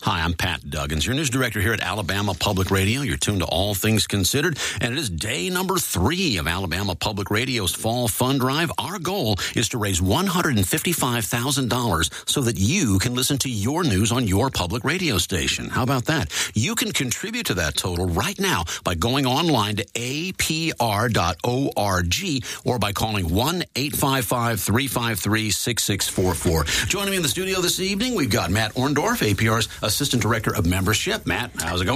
Hi, I'm Pat Duggins, your news director here at Alabama Public Radio. You're tuned to All Things Considered, and it is day number 3 of Alabama Public Radio's Fall Fund Drive. Our goal is to raise $155,000 so that you can listen to your news on your public radio station. How about that? You can contribute to that total right now by going online to apr.org or by calling 1-855-353-6644. Joining me in the studio this evening, we've got Matt Orndorff, APR's Assistant Director of Membership. Matt, how's it going?